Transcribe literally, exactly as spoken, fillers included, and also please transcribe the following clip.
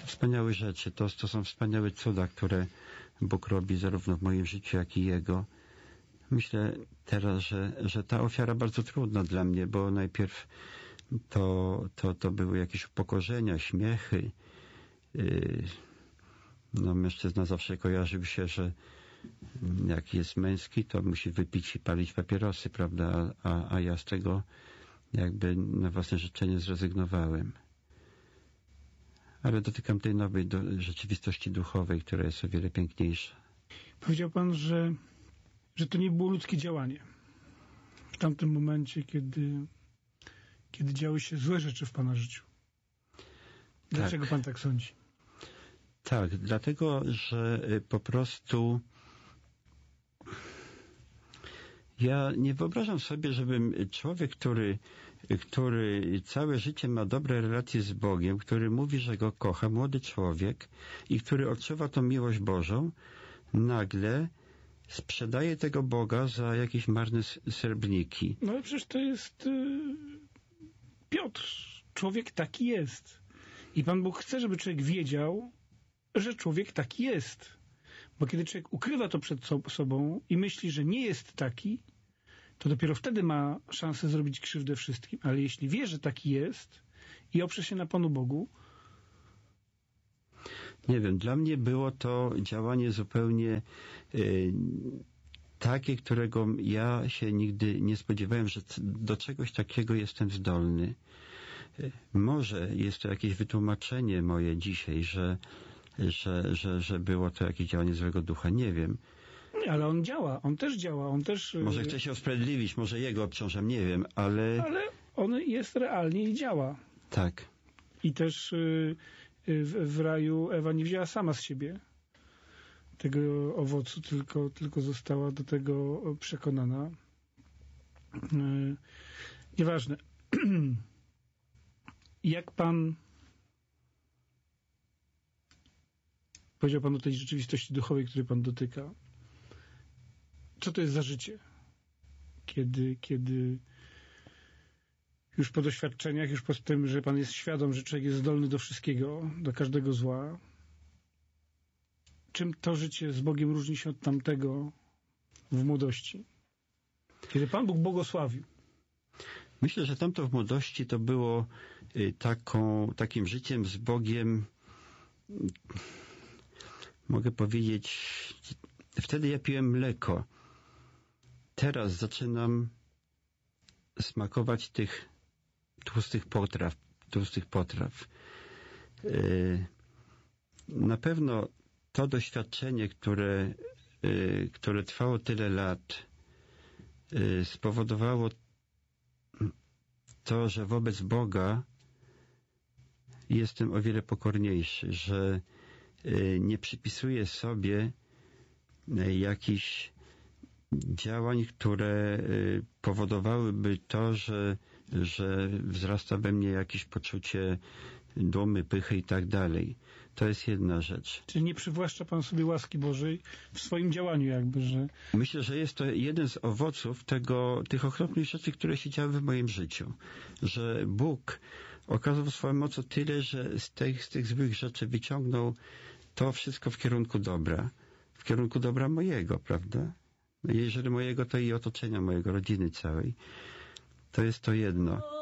wspaniałe rzeczy. To, to są wspaniałe cuda, które Bóg robi zarówno w moim życiu, jak i Jego. Myślę teraz, że, że ta ofiara bardzo trudna dla mnie, bo najpierw to, to, to były jakieś upokorzenia, śmiechy. Yy, no, mężczyzna zawsze kojarzył się, że jak jest męski, to musi wypić i palić papierosy, prawda? A, a ja z tego jakby na własne życzenie zrezygnowałem. Ale dotykam tej nowej do, rzeczywistości duchowej, która jest o wiele piękniejsza. Powiedział pan, że, że to nie było ludzkie działanie. W tamtym momencie, kiedy, kiedy działy się złe rzeczy w pana życiu. Dlaczego tak. pan tak sądzi? Tak, dlatego, że po prostu ja nie wyobrażam sobie, żebym człowiek, który, który całe życie ma dobre relacje z Bogiem, który mówi, że Go kocha, młody człowiek i który odczuwa tą miłość Bożą, nagle sprzedaje tego Boga za jakieś marne srebrniki. No ale przecież to jest yy, Piotr. Człowiek taki jest. I Pan Bóg chce, żeby człowiek wiedział, że człowiek taki jest. Bo kiedy człowiek ukrywa to przed sobą i myśli, że nie jest taki, to dopiero wtedy ma szansę zrobić krzywdę wszystkim. Ale jeśli wie, że taki jest i oprze się na Panu Bogu... Nie wiem, dla mnie było to działanie zupełnie yy, takie, którego ja się nigdy nie spodziewałem, że do czegoś takiego jestem zdolny. Yy, może jest to jakieś wytłumaczenie moje dzisiaj, że Że, że, że było to jakieś działanie złego ducha. Nie wiem. Nie, ale on działa. On też działa. On też... Może chce się usprawiedliwić, może jego obciążam, nie wiem, ale... Ale on jest realnie i działa. Tak. I też y, y, w, w raju Ewa nie wzięła sama z siebie tego owocu, tylko, tylko została do tego przekonana. Y, nieważne. Jak pan... Powiedział pan o tej rzeczywistości duchowej, której pan dotyka. Co to jest za życie? Kiedy, kiedy już po doświadczeniach, już po tym, że pan jest świadom, że człowiek jest zdolny do wszystkiego, do każdego zła. Czym to życie z Bogiem różni się od tamtego w młodości? Kiedy Pan Bóg błogosławił. Myślę, że tamto w młodości to było taką, takim życiem z Bogiem, mogę powiedzieć, wtedy ja piłem mleko. Teraz zaczynam smakować tych tłustych potraw, tłustych potraw. Na pewno to doświadczenie, które, które trwało tyle lat, spowodowało to, że wobec Boga jestem o wiele pokorniejszy, że nie przypisuję sobie jakichś działań, które powodowałyby to, że, że wzrasta we mnie jakieś poczucie dumy, pychy i tak dalej. To jest jedna rzecz. Czyli nie przywłaszcza Pan sobie łaski Bożej w swoim działaniu jakby, że... Myślę, że jest to jeden z owoców tego, tych okropnych rzeczy, które się działy w moim życiu. Że Bóg okazał swoją mocą tyle, że z tych, z tych złych rzeczy wyciągnął to wszystko w kierunku dobra. W kierunku dobra mojego, prawda? Jeżeli mojego, to i otoczenia mojego, rodziny całej. To jest to jedno.